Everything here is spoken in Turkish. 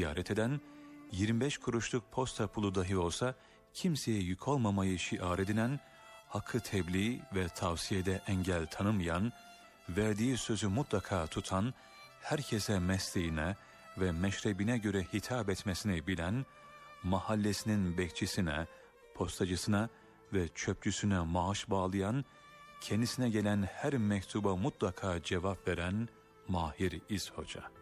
ziyaret eden, 25 kuruşluk posta pulu dahi olsa kimseye yük olmamayı şiar edinen, hakkı tebliğ ve tavsiyede engel tanımayan, verdiği sözü mutlaka tutan, herkese mesleğine ve meşrebine göre hitap etmesini bilen, mahallesinin bekçisine, postacısına ve çöpçüsüne maaş bağlayan, kendisine gelen her mektuba mutlaka cevap veren Mahir İz Hoca.